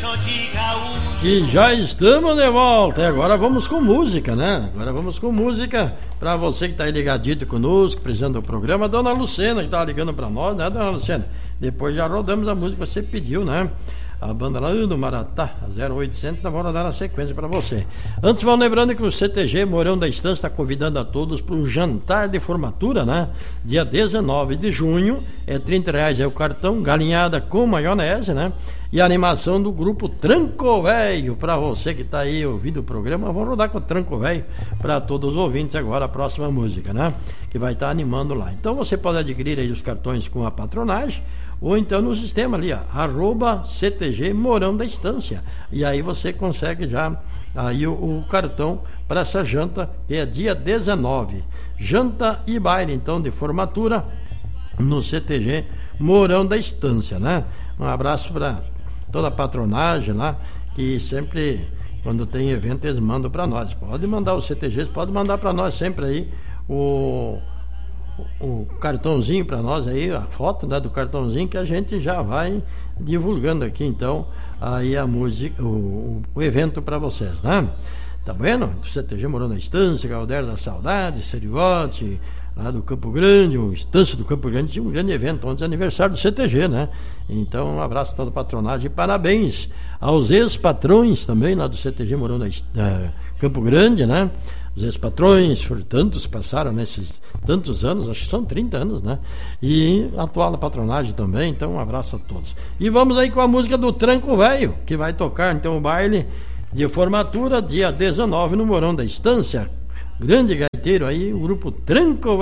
E já estamos de volta. E agora vamos com música, né? Agora vamos com música para você que está aí ligadito conosco, precisando do programa. A dona Lucena, que estava ligando para nós, né, dona Lucena? Depois já rodamos a música que você pediu, né? A banda lá do Maratá, a 0800, nós vamos rodar na sequência para você. Antes, vão lembrando que o CTG Mourão da Estância está convidando a todos para um jantar de formatura, né? Dia 19 de junho, é R$30 é o cartão, galinhada com maionese, né? E a animação do grupo Tranco Velho, para você que está aí ouvindo o programa, vamos rodar com o Tranco Velho para todos os ouvintes agora, a próxima música, né? Que vai estar animando lá. Então você pode adquirir aí os cartões com a patronagem, ou então no sistema ali, ó, @CTG Mourão da Estância. E aí você consegue já aí o cartão para essa janta, que é dia 19. Janta e baile, então, de formatura no CTG Mourão da Estância, né? Um abraço para toda a patronagem lá, que sempre, quando tem evento, eles mandam para nós. Pode mandar os CTGs, pode mandar para nós sempre aí o cartãozinho para nós aí, a foto, né, do cartãozinho, que a gente já vai divulgando aqui, então, aí a música, o evento para vocês, né? Tá vendo? O CTG Mourão da Estância, Galdério da Saudade, Serivote, lá do Campo Grande, o Estância do Campo Grande, tinha um grande evento ontem, aniversário do CTG, né? Então, um abraço a toda a patronagem e parabéns aos ex-patrões também, lá do CTG Mourão da Campo Grande, né? Os ex-patrões, tantos passaram nesses tantos anos, acho que são 30 anos, né? E a atual patronagem também, então um abraço a todos. E vamos aí com a música do Tranco Velho, que vai tocar então o baile de formatura, dia 19 no Mourão da Estância. Grande gaiteiro aí, o grupo Tranco Velho.